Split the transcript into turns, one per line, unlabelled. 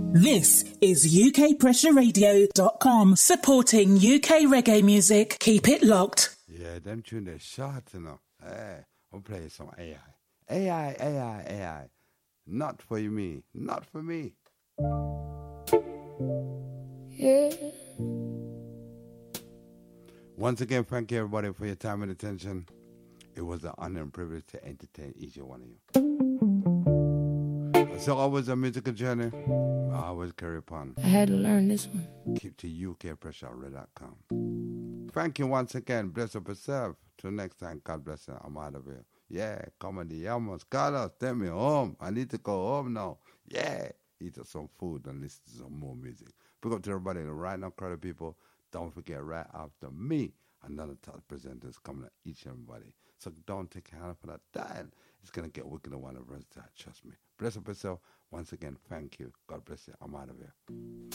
This is UKPressureRadio.com, supporting UK reggae music. Keep it locked.
Yeah, them tune they short, you know. Hey, we'll play some AI. AI. Not for me. Not for me.
Yeah.
Once again, thank you everybody for your time and attention. It was an honor and privilege to entertain each one of you. So always a musical journey. I always carry upon.
I had to learn this one.
Keep to UKPressureRadio.com. Thank you once again. Bless up yourself. Till next time, God bless you. I'm out of here. Yeah, comedy. Almost got us. Take me home. I need to go home now. Yeah. Eat some food and listen to some more music. Pick up to everybody right now, crowd of people. Don't forget, right after me, another top presenters coming at each and everybody. So don't take your hand off of that dial. It's going to get wicked and one of us. Trust me. Bless up yourself. Once again, thank you. God bless you. I'm out of here.